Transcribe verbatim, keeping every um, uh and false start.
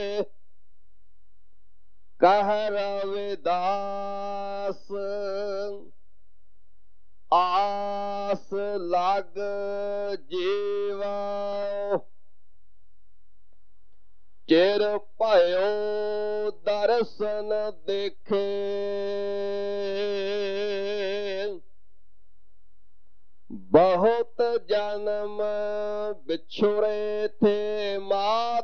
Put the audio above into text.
कह रविदास आस लग जीवा चिर भयो दर्शन देखे बहुत जन्म बिछुड़े थे मात